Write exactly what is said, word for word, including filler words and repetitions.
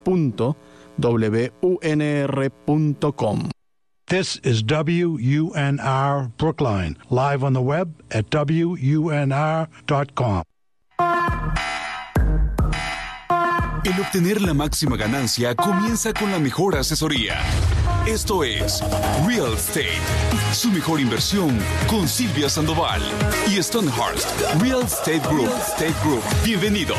punto w u n r punto com. This is W U N R Brookline, live on the web at w u n r dot com. El obtener la máxima ganancia comienza con la mejor asesoría. Esto es Real Estate, su mejor inversión con Silvia Sandoval y Stonehurst Real Estate Group. Real Estate Group. Bienvenidos.